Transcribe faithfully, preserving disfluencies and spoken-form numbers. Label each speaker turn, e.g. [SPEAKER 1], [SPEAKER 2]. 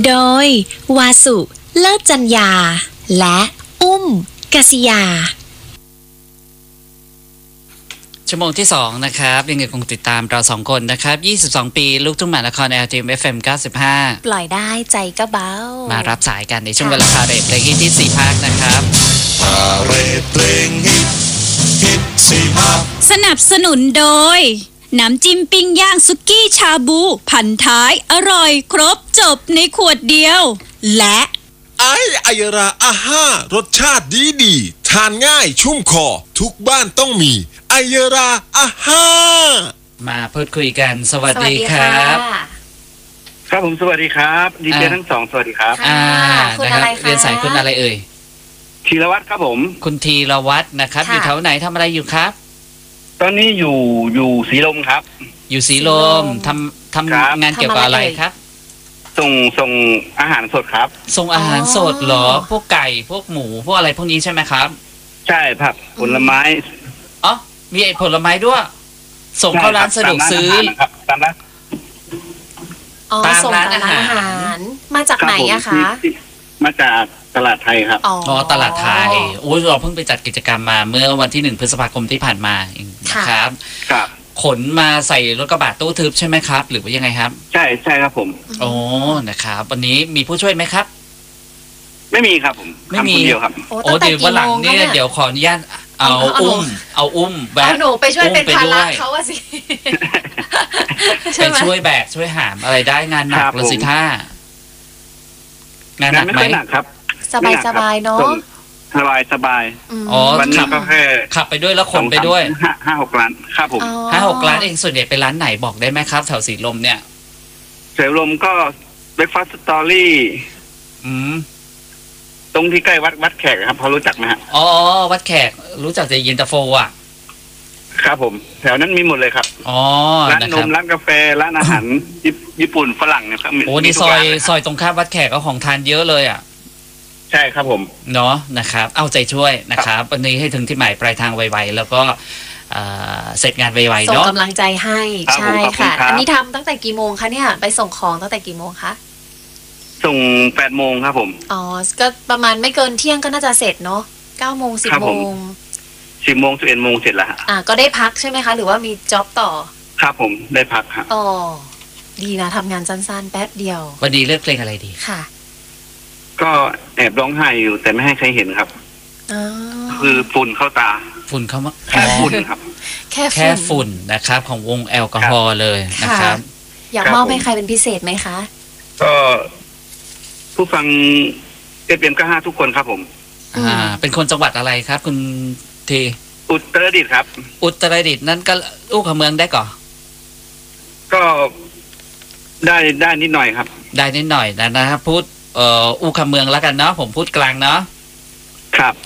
[SPEAKER 1] โดยวาสุเลิศจัญญาและอุ้มกศิยา
[SPEAKER 2] ชั่วโมงที่สองนะครับยังไงคงติดตามเราสองคนนะครับยี่สิบสองปีลูกทุ่งมหานคร แอล ที เอ็ม เอฟ เอ็ม เก้าสิบห้า
[SPEAKER 1] ปล่อยได้ใจก็เบา
[SPEAKER 2] มารับสายกันในช่วงเวลาพาเรทเพลงฮิตที่สี่ภาคนะครับ
[SPEAKER 3] พาเรทเพลงฮิตฮิตสี่ภาค
[SPEAKER 4] สนับสนุนโดยน้ำจิ้มปิ้งย่างสุกี้ชาบูพันท้ายอร่อยครบจบในขวดเดียวและ
[SPEAKER 3] ไอไอยราอาห้ารสชาติดีดีทานง่ายชุ่มคอทุกบ้านต้องมีไอยราอาห้า
[SPEAKER 2] มาพูดคุยกันสวัสดีครับ
[SPEAKER 5] ครับผมสวัสดีครับดีเจทั้งสองสวัสดีครับ
[SPEAKER 2] อ่านะครับเรียนสายคุณอะไรเอ่ย
[SPEAKER 5] ธีรวัตรครับผม
[SPEAKER 2] คุณธีรวัตรนะครับอยู่แถวไหนทำอะไรอยู่ครับ
[SPEAKER 5] ตอนนี้อยู่อยู่ศรีลมครับ
[SPEAKER 2] อยู่ศรีลมทำทำงานเกี่ยวกับอะไรครับ
[SPEAKER 5] ส่งส่งอาหารสดครับ
[SPEAKER 2] ส่งอาหารสดเหรอพวกไก่พวกหมูพวกอะไรพวกนี้ใช่ไหมครับ
[SPEAKER 5] ใช่ผักผลไม้
[SPEAKER 2] อ๋อมีไอ้ผลไม้ด้วยส่งเข้าร้านสะดวกซื้อ
[SPEAKER 5] ครับตามร้าน
[SPEAKER 1] อ๋อส่งตามร้านอาหารมาจากไหนอะคะ
[SPEAKER 5] มาจากตลาดไทยครับ
[SPEAKER 2] อ๋อตลาดไทยโอ้ยเราเพิ่งไปจัดกิจกรรมมาเมื่อวันที่หนึ่งพฤษภาคมที่ผ่านมาเองนะครับ
[SPEAKER 5] ครับ
[SPEAKER 2] ขนมาใส่รถกระบะตู้ทึบใช่ไหมครับหรือว่ายังไงครับ
[SPEAKER 5] ใช่ใช่ครับผม
[SPEAKER 2] โอ้นะครับวันนี้มีผู้ช่วยไหมครับ
[SPEAKER 5] ไม่มีครับผม
[SPEAKER 2] ไม่มี
[SPEAKER 5] เดียวครับ
[SPEAKER 2] โอ้เดี๋ยววันหลังเนี่ยเดี๋ยวขออนุญาตเอาอุ้มเอาอุ้มแบก
[SPEAKER 1] หนูไปช่วยเป็นภาระเขาอะสิ
[SPEAKER 2] ไปช่วยแบกช่วยหามอะไรได้งานหนักเลยสิท่างานหนักไหม
[SPEAKER 5] หนักครับ
[SPEAKER 1] สบายสบายเนาะ
[SPEAKER 5] สบายสบาย
[SPEAKER 2] อ๋อ
[SPEAKER 5] วันนี้ก็แค่
[SPEAKER 2] ขับไปด้วยแล้วขนไปด้วย
[SPEAKER 5] ห้าห้าหกล้านครับผม
[SPEAKER 2] ห้าหกล้านเองส่วนใหญ่เป็นร้านไหนบอกได้ไหมครับแถวสีลมเนี่ย
[SPEAKER 5] สีลมก็เบรคฟาสต์สตอรี่
[SPEAKER 2] อืม
[SPEAKER 5] ตรงที่ใกล้วัดวัดแขกครับพอรู้จักไหมฮะ
[SPEAKER 2] อ๋อวัดแขกรู้จักแต่เย็นตาโฟอ่ะ
[SPEAKER 5] ครับผมแถวนั้นมีหมดเลยครับ
[SPEAKER 2] อ๋อ
[SPEAKER 5] ร้านนมร้านกาแฟร้านอาหารญี่ปุ่นฝรั่งเนี่ยครับ
[SPEAKER 2] โอ้นี่ซอยซอยตรงข้ามวัดแขกก็ของทานเยอะเลยอ่ะ
[SPEAKER 5] ใช่ครับผม
[SPEAKER 2] เนาะนะครับเอาใจช่วยนะครับวันนี้ให้ถึงที่หมายปลายทางไวๆแล้วก็เสร็จงานไวๆเนาะ
[SPEAKER 1] ส่งกำลังใจให้ใช่ค่ะอันนี้ทำตั้งแต่กี่โมงคะเนี่ยไปส่งของตั้งแต่กี่โมงคะ
[SPEAKER 5] ส่งแปดโมงครับผม
[SPEAKER 1] อ๋อก็ประมาณไม่เกินเที่ยงก็น่าจะเสร็จเนาะเก้าโมงสิบโมง
[SPEAKER 5] สิบโมงสิบเอ็ดโมงเสร็จแล้ว
[SPEAKER 1] อ่าก็ได้พักใช่ไหมคะหรือว่ามีจ็อบต่อ
[SPEAKER 5] ครับผมได้พักครับ
[SPEAKER 1] อ๋อดีนะทำงานสั้นๆแป๊บเดียว
[SPEAKER 2] วันนี้เลือกเพลงอะไรดี
[SPEAKER 1] ค่ะ
[SPEAKER 5] ก็แอบร้องไห้อยู่แต่ไม่ให้ใครเห็นครับคือฝุ่นเข้าตา
[SPEAKER 2] ฝุ่นเข้ามา
[SPEAKER 5] แค่ฝุ่นครับ
[SPEAKER 1] แค่
[SPEAKER 2] แค่ฝุ่นนะครับของวงแอลกอฮอล์เลยนะครับ
[SPEAKER 1] อยากมอบให้ใครเป็นพิเศษไหมคะ
[SPEAKER 5] ก็ผู้ฟังเอฟเอ็มก็ห้าทุกคนครับผม
[SPEAKER 2] อ่าเป็นคนจังหวัดอะไรครับคุณที
[SPEAKER 5] อุตรดิตถ์ครับ
[SPEAKER 2] อุตรดิตถ์นั่นก็ลูกของเมืองได้ก่อ
[SPEAKER 5] ก็ได้ได้นิดหน่อยครับ
[SPEAKER 2] ได้นิดหน่อยนะนะครับพูดเอ่ออู่คำเมืองแล้วกันเนาะผมพูดกลางเนาะ
[SPEAKER 5] ครับ